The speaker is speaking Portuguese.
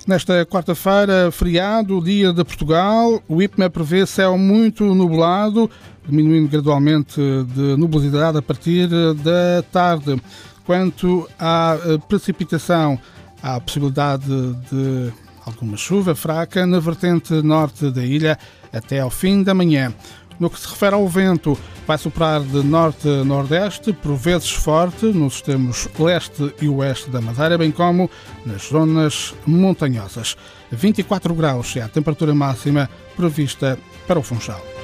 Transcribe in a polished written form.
Nesta quarta-feira, feriado, Dia de Portugal, o IPMA prevê céu muito nublado, diminuindo gradualmente de nubosidade a partir da tarde. Quanto à precipitação, há a possibilidade de alguma chuva fraca na vertente norte da ilha até ao fim da manhã. No que se refere ao vento, vai soprar de norte a nordeste, por vezes forte, nos extremos leste e oeste da Madeira, bem como nas zonas montanhosas. 24 graus é a temperatura máxima prevista para o Funchal.